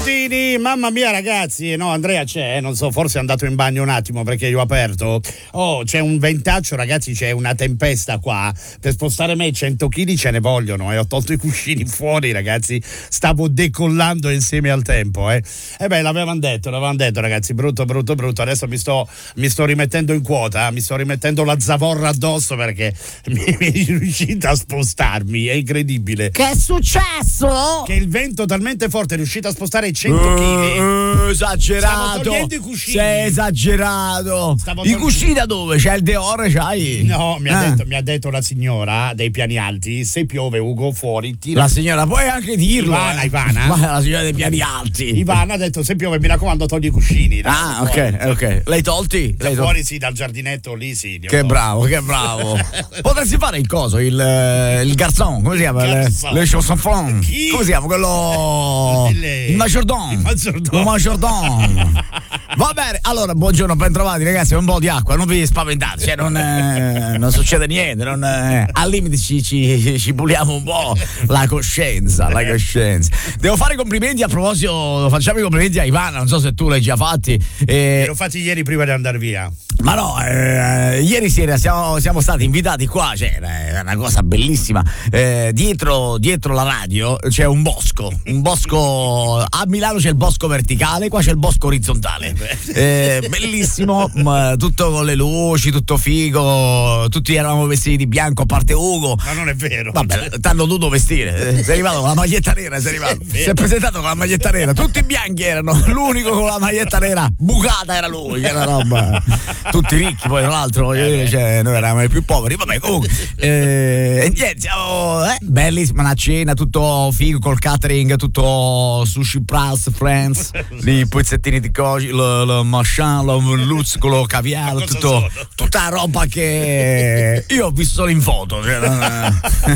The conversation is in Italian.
Mamma mia ragazzi, no Andrea c'è, non so, forse è andato in bagno un attimo perché io ho aperto. Oh, c'è un ventaccio ragazzi, c'è una tempesta qua, per spostare me 100 kg ce ne vogliono e ho tolto i cuscini fuori ragazzi, stavo decollando insieme al tempo l'avevano detto ragazzi, brutto, adesso mi sto rimettendo in quota, mi sto rimettendo la zavorra addosso perché mi è riuscita a spostarmi, è incredibile. Che è successo? Che il vento talmente forte è riuscito a spostare 100 kg. Esagerato. Stavo togliendo i cuscini. Sei esagerato. I cuscini da dove? C'hai il Deor? C'hai? No, mi ha detto la signora dei piani alti, se piove Ugo fuori tira. La signora, puoi anche dirlo. Ivana. Ma la signora dei piani alti. Ivana ha detto se piove mi raccomando togli i cuscini. Ok. L'hai tolti? Fuori sì, dal giardinetto lì sì. Che bravo. Potresti fare il coso, il garçon, come si chiama? Le chansons. Come si chiama quello? Il maggiordomo. Va bene, allora buongiorno, ben trovati ragazzi, un po' di acqua, non vi spaventate, cioè non succede niente, al limite ci puliamo un po' la coscienza. Devo fare i complimenti a proposito, facciamo i complimenti a Ivana, non so se tu l'hai già fatti. Li ho fatti ieri prima di andare via. Ma no, ieri sera siamo stati invitati qua, cioè è una cosa bellissima, dietro la radio c'è un bosco, a Milano c'è il bosco verticale, qua c'è il bosco orizzontale, bellissimo, tutto con le luci, tutto figo, tutti eravamo vestiti di bianco a parte Ugo. Ma non è vero. Vabbè, t'hanno dovuto vestire, sei arrivato con la maglietta nera, si è presentato con la maglietta nera, tutti bianchi erano, l'unico con la maglietta nera bucata era lui, che era roba. Tutti ricchi poi tra l'altro, cioè, noi eravamo i più poveri, vabbè comunque niente, siamo bellissima una cena, tutto figo col catering, tutto sushi plus friends, i pezzettini di coci, il machin, il luzzicolo, caviale, tutta roba che io ho visto solo in foto, cioè,